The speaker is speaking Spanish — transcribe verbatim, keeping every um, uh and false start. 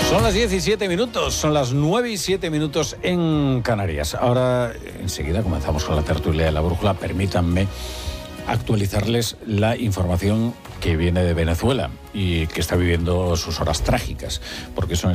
Son las diecisiete minutos, son las nueve y siete minutos en Canarias. Ahora, enseguida comenzamos con la tertulia de la brújula. Permítanme actualizarles la información que viene de Venezuela y que está viviendo sus horas trágicas, porque son